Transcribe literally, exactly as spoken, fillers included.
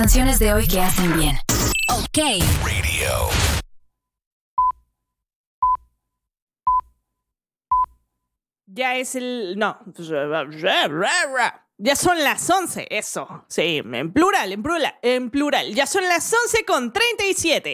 Canciones de hoy que hacen bien. Ok. Radio. Ya es el... No. Ya son las once, eso. Sí, en plural, en plural, en plural. Ya son las once con treinta y siete.